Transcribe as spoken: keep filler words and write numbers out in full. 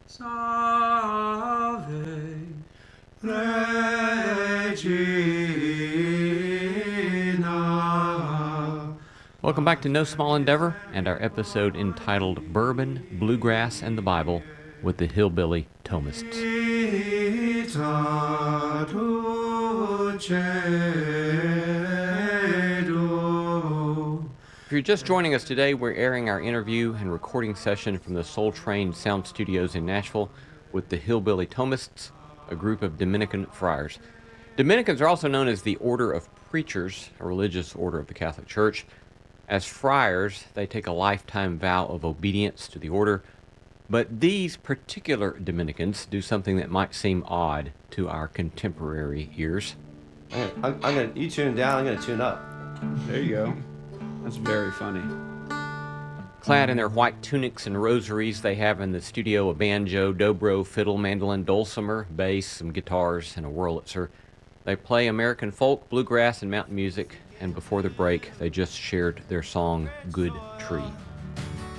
Salve Regina. Welcome back to No Small Endeavor and our episode entitled Bourbon, Bluegrass, and the Bible with the Hillbilly Thomists. If you're just joining us today, we're airing our interview and recording session from the Soul Train Sound Studios in Nashville with the Hillbilly Thomists, a group of Dominican friars. Dominicans are also known as the Order of Preachers, a religious order of the Catholic Church. As friars, they take a lifetime vow of obedience to the order, but these particular Dominicans do something that might seem odd to our contemporary ears. I'm, I'm gonna, you tune down, I'm gonna tune up. There you go. That's very funny. Clad in their white tunics and rosaries, they have in the studio a banjo, dobro, fiddle, mandolin, dulcimer, bass, some guitars, and a Wurlitzer. They play American folk, bluegrass, and mountain music, and before the break, they just shared their song, Good Tree.